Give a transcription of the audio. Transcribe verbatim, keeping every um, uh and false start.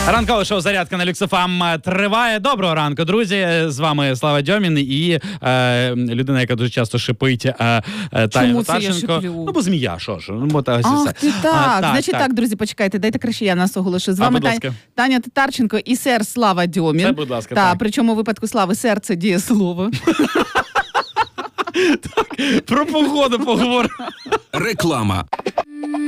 Ранкове шоу «Зарядка» на Люкс еф ем триває. Доброго ранку, друзі. З вами Слава Дьомін і е, людина, яка дуже часто шипить, е, е, Таня Татарченко. Ну, бо змія, що ж. Ну, та, Ах, ти так. А, так. Значить так. так, друзі, почекайте, дайте краще я нас оголошу. З вами а, Таня, Таня Татарченко і сер Слава Дьомін. Це, будь ласка, Та, так. причому у випадку Слави сер – це дієслово. Так, про погоду поговоримо. Реклама.